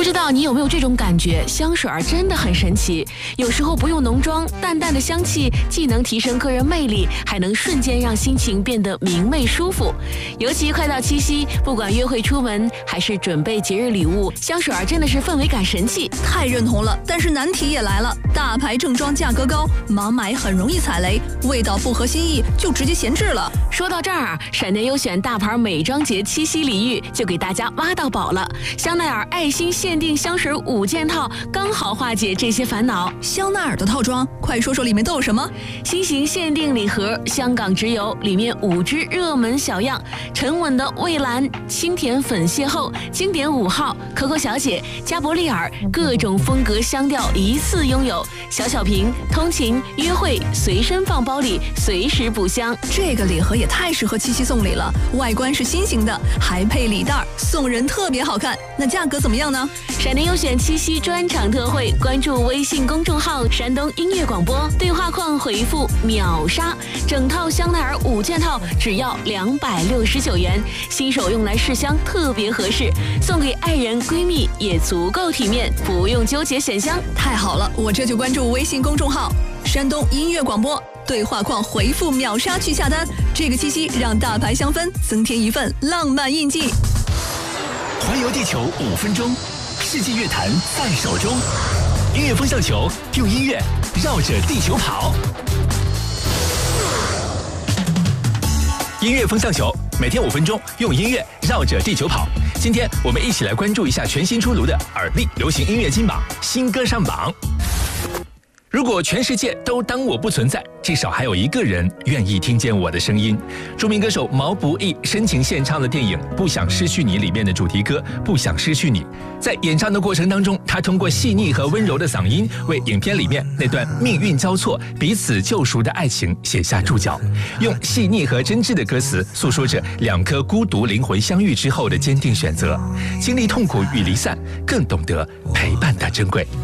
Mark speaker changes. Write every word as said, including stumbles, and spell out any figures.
Speaker 1: 不知道你有没有这种感觉，香水真的很神奇。有时候不用浓妆，淡淡的香气既能提升个人魅力，还能瞬间让心情变得明媚舒服。尤其快到七夕，不管约会出门还是准备节日礼物，香水真的是氛围感神器。
Speaker 2: 太认同了，但是难题也来了，大牌正装价格高，盲买很容易踩雷，味道不合心意就直接闲置了。
Speaker 1: 说到这儿啊，闪电优选大牌美妆节七夕礼遇就给大家挖到宝了。香奈儿爱心限定香水五件套，刚好化解这些烦恼。
Speaker 2: 香奈儿的套装，快说说里面都有什么？
Speaker 1: 新型限定礼盒，香港直邮，里面五支热门小样：沉稳的蔚蓝、清甜粉邂逅、经典五号、可可小姐、加伯利尔，各种风格香调一次拥有。小小瓶，通勤、约会随身放包里，随时补香。
Speaker 2: 这个礼盒也太适合七夕送礼了，外观是心形的，还配礼袋，送人特别好看。那价格怎么样呢？
Speaker 1: 闪电优选七夕专场特惠，关注微信公众号山东音乐广播，对话框回复秒杀，整套香奈儿五件套只要两百六十九元，新手用来试香特别合适，送给爱人闺蜜也足够体面，不用纠结选香。
Speaker 2: 太好了，我这就关注微信公众号山东音乐广播，对话框回复秒杀去下单。这个七夕让大牌香氛增添一份浪漫印记。
Speaker 3: 环游地球五分钟，世纪乐坛在手中。音乐风向球，用音乐绕着地球跑。音乐风向球，每天五分钟，用音乐绕着地球跑。今天我们一起来关注一下全新出炉的耳力流行音乐金榜新歌上榜。如果全世界都当我不存在，至少还有一个人愿意听见我的声音。著名歌手毛不易深情献唱的电影《不想失去你》里面的主题歌《不想失去你》。在演唱的过程当中，他通过细腻和温柔的嗓音，为影片里面那段命运交错、彼此救赎的爱情写下注脚，用细腻和真挚的歌词诉说着两颗孤独灵魂相遇之后的坚定选择。经历痛苦与离散，更懂得陪伴的珍贵。